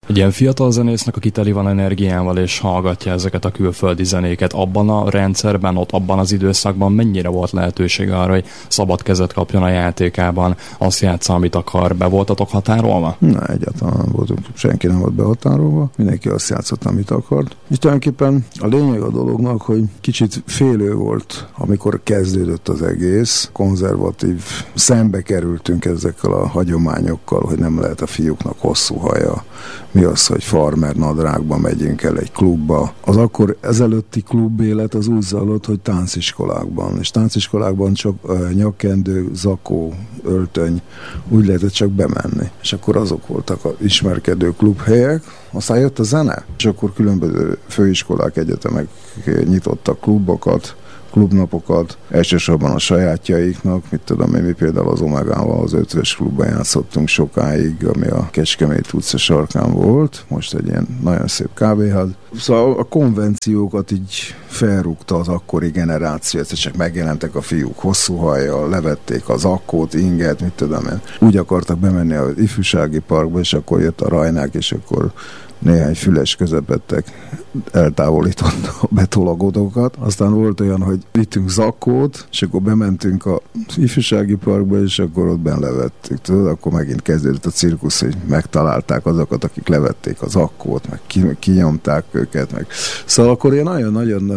Egy ilyen fiatal zenésznek, aki teli van energiával és hallgatja ezeket a külföldi zenéket, abban a rendszerben, ott abban az időszakban mennyire volt lehetőség arra, hogy szabad kezet kapjon a játékában, azt játsza, amit akar? Be voltatok határolva? Na, egyáltalán nem voltunk. Senki nem volt behatárolva. Mindenki azt játszott, amit akart. És tulajdonképpen a lényeg a dolognak, hogy kicsit félő volt, amikor kezdődött az egész. Konzervatív, szembe kerültünk ezekkel a hagyományokkal, hogy nem lehet a fiúknak hosszú haja. Mi az, hogy farmer nadrágba megyünk el egy klubba. Az akkor ezelőtti klubélet az úgy zajlott, hogy tánciskolákban. És tánciskolákban csak nyakkendő, zakó, öltöny, úgy lehetett csak bemenni. És akkor azok voltak az ismerkedő klubhelyek. Aztán jött a zene, és akkor különböző főiskolák, egyetemek nyitottak klubokat, klubnapokat, elsősorban a sajátjaiknak, mit tudom én, mi például az Omegával az 5-ös klubban játszottunk sokáig, ami a Kecskemét utca sarkán volt, most egy ilyen nagyon szép kávéház. Szóval a konvenciókat így felrúgta az akkori generáció, ezt csak megjelentek a fiúk hosszú hajjal, levették az akkót, inget, mit tudom én. Úgy akartak bemenni az ifjúsági parkba, és akkor jött a rajnák, és akkor néhány füles közepettek eltávolított a betolagodókat. Aztán volt olyan, hogy vittünk zakkót, és akkor bementünk az ifjúsági parkba, és akkor ott benn levettük. Tudod, akkor megint kezdődött a cirkusz, hogy megtalálták azokat, akik levették az zakkót, meg kinyomták őket. Meg. Szóval akkor ilyen nagyon-nagyon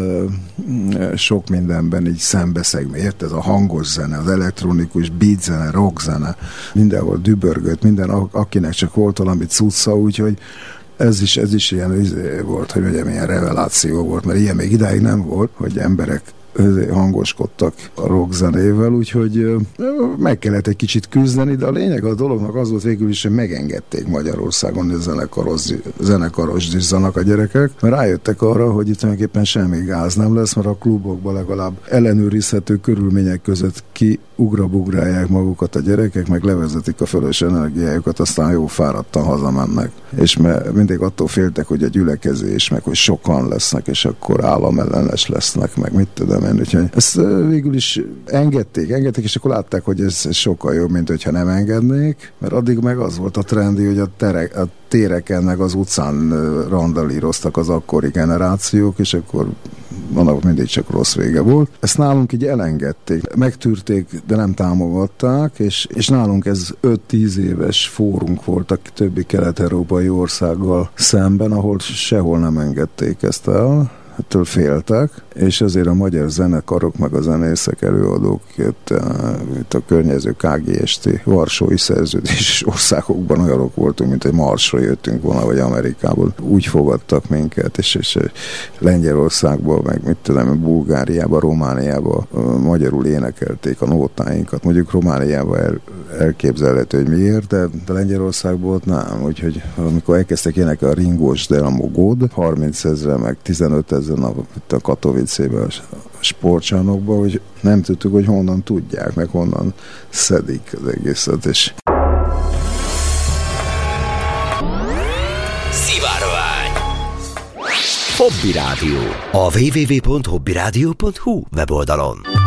sok mindenben így szembeszegni. Érted? Ez a hangos zene, az elektronikus beat zene, rock zene, mindenhol dübörgött, minden, akinek csak volt valami cucca, úgyhogy ez is ilyen volt, hogy mondjam, ilyen reveláció volt, mert ilyen még idáig nem volt, hogy emberek hangoskodtak a rockzenével, úgyhogy meg kellett egy kicsit küzdeni, de a lényeg a dolognak az volt végül is, hogy megengedték Magyarországon, hogy zenekarosdizzanak a gyerekek, mert rájöttek arra, hogy itt tulajdonképpen semmi gáz nem lesz, mert a klubokban legalább ellenőrizhető körülmények között ugrabugrálják magukat a gyerekek, meg levezetik a fölös energiájukat, aztán jó fáradtan hazamennek. És mindig attól féltek, hogy a gyülekezés, meg hogy sokan lesznek, és akkor államellenes lesznek, meg mit tudom én. Úgyhogy ezt végül is engedték, és akkor látták, hogy ez sokkal jobb, mint hogyha nem engednék, mert addig meg az volt a trendi, hogy a téreken, meg az utcán randalíroztak az akkori generációk, és akkor annak mindig csak rossz vége volt. Ezt nálunk így elengedték, megtűrték, de nem támogatták, és nálunk ez 5-10 éves fórunk volt a többi kelet-európai országgal szemben, ahol sehol nem engedték ezt el, ettől féltek, és azért a magyar zenekarok, meg a zenészek, előadók itt a környező KGST, Varsói Szerződéses országokban olyanok voltunk, mint egy Marsra jöttünk volna, vagy Amerikából. Úgy fogadtak minket, és Lengyelországból, meg mit tudom, Bulgáriába, Romániába magyarul énekelték a nótáinkat. Mondjuk Romániába elképzelhető, hogy miért, de Lengyelországból ott nem. Úgyhogy amikor elkezdtek énekelni a Ringós Delamo God, 30 000, meg 15 000 a Katowicében a sportcsarnokban, hogy nem tudtuk, hogy honnan tudják, meg honnan szedik az egészet. És Szivárvány Hobby Rádió. A www.hobbyradio.hu weboldalon.